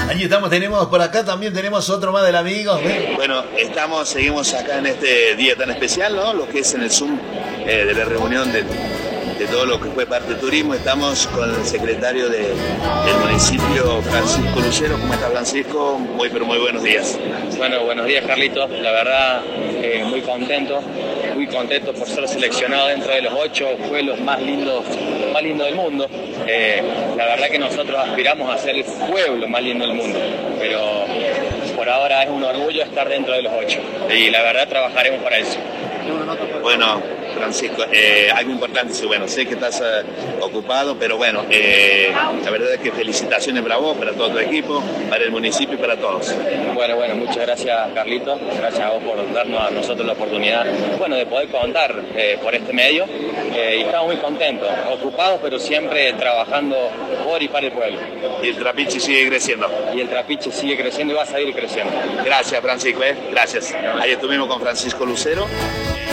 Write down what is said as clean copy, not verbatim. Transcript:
Aquí estamos, tenemos por acá también tenemos otro más del amigo. Bueno, seguimos acá en este día tan especial, ¿no? Lo que es en el Zoom de la reunión de todo lo que fue parte de turismo. Estamos con el secretario del municipio, Francisco Lucero. ¿Cómo está, Francisco? Muy buenos días. Bueno, buenos días, Carlitos. La verdad, muy contento por ser seleccionado dentro de los 8 pueblos más lindos del mundo. La verdad que nosotros aspiramos a ser el pueblo más lindo del mundo, pero por ahora es un orgullo estar dentro de los 8 y la verdad trabajaremos para eso. Bueno, Francisco, algo importante, bueno, sé que estás ocupado, pero bueno, la verdad es que felicitaciones para vos, para todo tu equipo, para el municipio y para todos. Bueno, muchas gracias, Carlitos, gracias a vos por darnos a nosotros la oportunidad, de poder contar por este medio, y estamos muy contentos, ocupados, pero siempre trabajando por y para el pueblo. Y el Trapiche sigue creciendo. Y el Trapiche sigue creciendo y va a seguir creciendo. Gracias, Francisco, gracias. Ahí estuvimos con Francisco Lucero.